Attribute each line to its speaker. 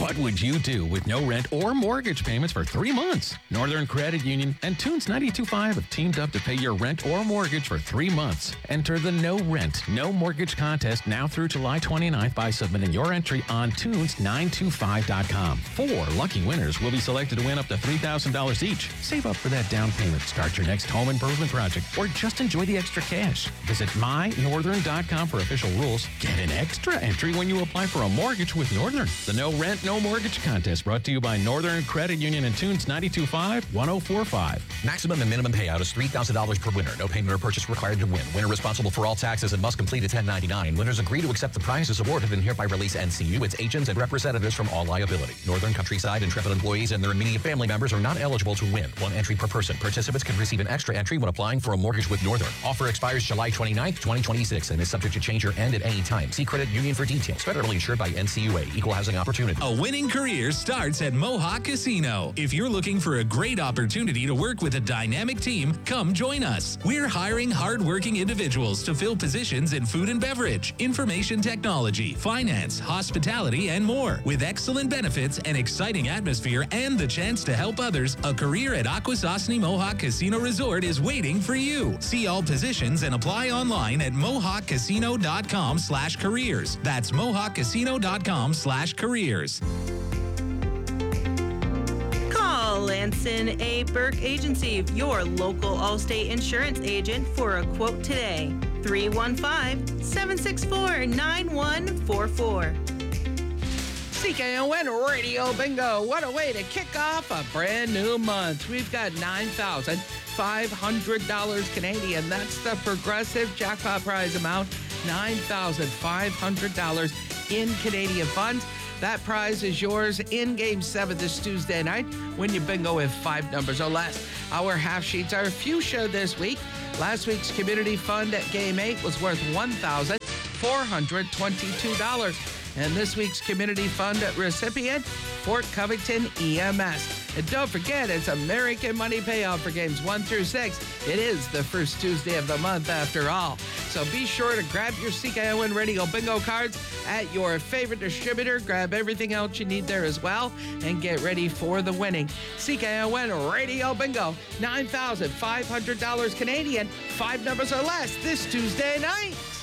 Speaker 1: What would you do with no rent or mortgage payments for 3 months? Northern Credit Union and Tunes 92.5 have teamed up to pay your rent or mortgage for 3 months. Enter the No Rent, No Mortgage contest now through July 29th by submitting your entry on tunes925.com. 4 lucky winners will be selected to win up to $3,000 each. Save up for that down payment, start your next home improvement project, or just enjoy the extra cash. Visit mynorthern.com for official rules. Get an extra entry when you apply for a mortgage with Northern. The No Rent, No Mortgage contest brought to you by Northern Credit Union and Tunes 92.5, 104.5.
Speaker 2: Maximum and minimum payout is $3,000 per winner. No payment or purchase required to win. Winner responsible for all taxes and must complete a 1099. Winners agree to accept the prizes awarded and hereby release NCU, its agents, and representatives from all liability. Northern Countryside Intrepid employees and their immediate family members are not eligible to win. 1 entry per person. Participants can receive an extra entry when applying for a mortgage with Northern. Offer expires July 29th, 2026 and is subject to change or end at any time. See Credit Union for details. Federally insured by NCUA. Equal housing opportunity.
Speaker 3: A winning career starts at Mohawk Casino. If you're looking for a great opportunity to work with a dynamic team, come join us. We're hiring hardworking individuals to fill positions in food and beverage, information technology, finance, hospitality, and more. With excellent benefits, an exciting atmosphere, and the chance to help others, a career at Akwesasne Mohawk Casino Resort is waiting for you. See all positions and apply online at mohawkcasino.com/careers. That's mohawkcasino.com/careers.
Speaker 4: Call Lanson A. Burke Agency, your local Allstate insurance agent, for a quote today. 315-764-9144.
Speaker 5: CKON Radio Bingo. What a way to kick off a brand new month. We've got $9,500 Canadian. That's the progressive jackpot prize amount. $9,500 in Canadian funds. That prize is yours in Game 7 this Tuesday night when you bingo with 5 numbers or less. Our half sheets are fuchsia this week. Last week's community fund at Game 8 was worth $1,422. And this week's community fund recipient, Fort Covington EMS. And don't forget, it's American Money Payout for games 1 through 6. It is the first Tuesday of the month after all. So be sure to grab your CKON Radio Bingo cards at your favorite distributor. Grab everything else you need there as well and get ready for the winning. CKON Radio Bingo, $9,500 Canadian, 5 numbers or less this Tuesday night.